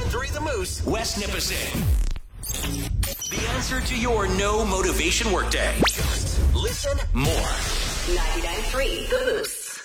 101.3 The Moose, West Nipissing. The answer to your no motivation workday. Just listen more. 99.3 The Moose.